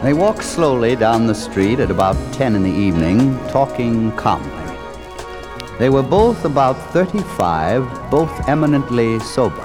They walked slowly down the street at about 10 in the evening, talking calmly. They were both about 35, both eminently sober.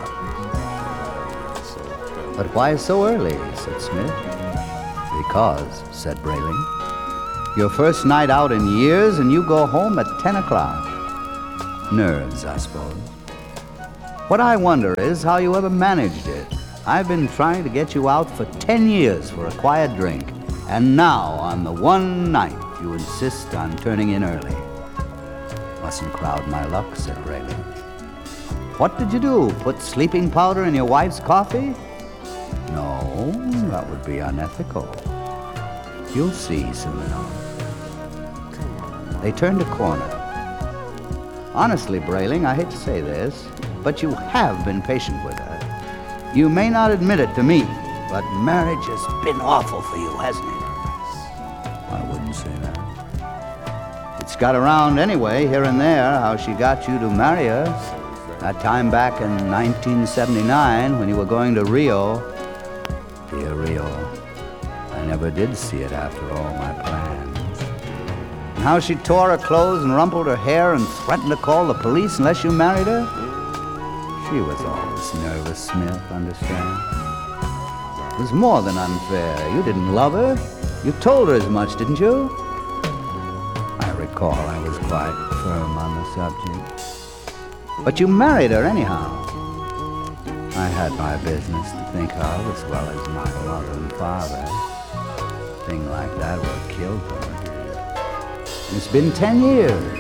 "But why so early?" said Smith. "Because," said Brayling, "your first night out in years and you go home at 10 o'clock. Nerves, I suppose. What I wonder is how you ever managed it. I've been trying to get you out for 10 years for a quiet drink, and now on the one night you insist on turning in early." "Mustn't crowd my luck," said Brayling. "What did you do? Put sleeping powder in your wife's coffee?" "No, that would be unethical. You'll see soon enough." They turned a corner. "Honestly, Brayling, I hate to say this, but you have been patient with her. You may not admit it to me, but marriage has been awful for you, hasn't it?" "I wouldn't say that." "It's got around anyway, here and there, how she got you to marry her. That time back in 1979 when you were going to Rio." "Dear Rio, I never did see it after all my plans." "And how she tore her clothes and rumpled her hair and threatened to call the police unless you married her?" "She was always nervous, Smith, understand? It was more than unfair. You didn't love her. You told her as much, didn't you?" I recall I was quite firm on the subject. "But you married her anyhow." "I had my business to think of as well as my mother and father. A thing like that would have killed them. It's been 10 years.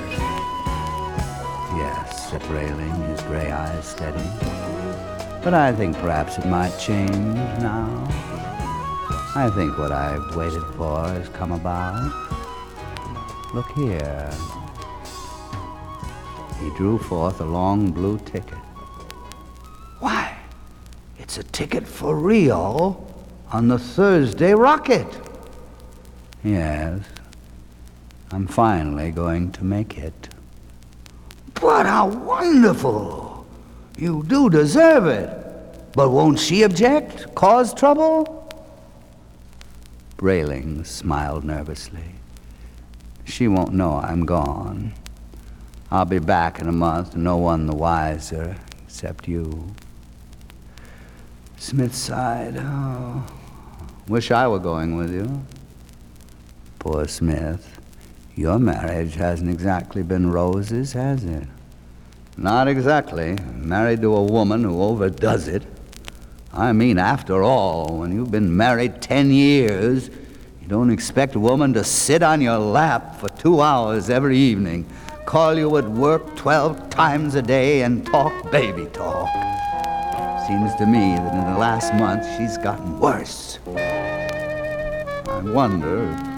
"Yes," said Brayling, his gray eyes steady. "But I think perhaps it might change now. I think what I've waited for has come about. Look here." He drew forth a long blue ticket. "Why, it's a ticket for Rio on the Thursday rocket." "Yes, I'm finally going to make it." "But how wonderful! You do deserve it. But won't she object? Cause trouble?" Brayling smiled nervously. "She won't know I'm gone. I'll be back in a month, no one the wiser, except you." Smith sighed. "Oh, wish I were going with you." "Poor Smith. Your marriage hasn't exactly been roses, has it?" "Not exactly. Married to a woman who overdoes it. I mean, after all, when you've been married 10 years, you don't expect a woman to sit on your lap for 2 hours every evening, call you at work 12 times a day, and talk baby talk. Seems to me that in the last month she's gotten worse. I wonder